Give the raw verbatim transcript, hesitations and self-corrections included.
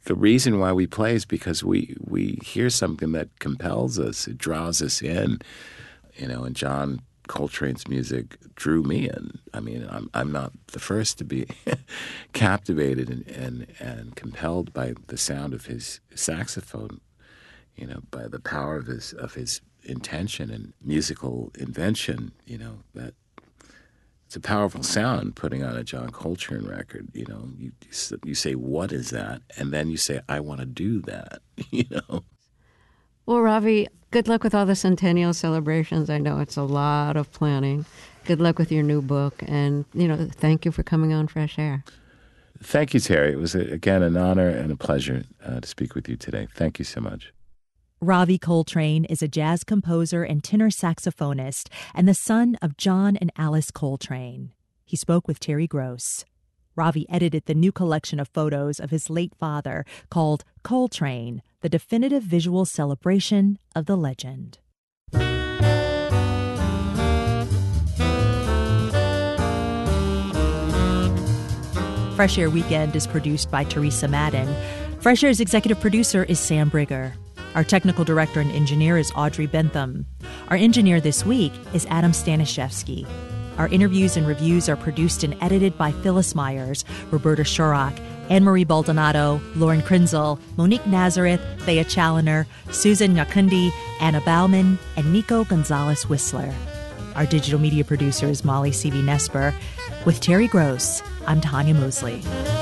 the reason why we play is because we, we hear something that compels us. It draws us in, you know, and John Coltrane's music drew me in. I mean, I'm I'm not the first to be captivated and, and, and compelled by the sound of his saxophone, you know, by the power of his of his intention and musical invention, you know, that it's a powerful sound putting on a John Coltrane record, you know. You, you say, what is that? And then you say, I want to do that, you know. Well, Ravi, good luck with all the centennial celebrations. I know it's a lot of planning. Good luck with your new book. And, you know, thank you for coming on Fresh Air. Thank you, Terry. It was, again, an honor and a pleasure uh, to speak with you today. Thank you so much. Ravi Coltrane is a jazz composer and tenor saxophonist and the son of John and Alice Coltrane. He spoke with Terry Gross. Ravi edited the new collection of photos of his late father called Coltrane, the definitive visual celebration of the legend. Fresh Air Weekend is produced by Teresa Madden. Fresh Air's executive producer is Sam Brigger. Our technical director and engineer is Audrey Bentham. Our engineer this week is Adam Staniszewski. Our interviews and reviews are produced and edited by Phyllis Myers, Roberta Shurock, Anne-Marie Baldonado, Lauren Krinzel, Monique Nazareth, Thea Challoner, Susan Nyakundi, Anna Bauman, and Nico Gonzalez-Whistler. Our digital media producer is Molly C V Nesper. With Terry Gross, I'm Tanya Mosley.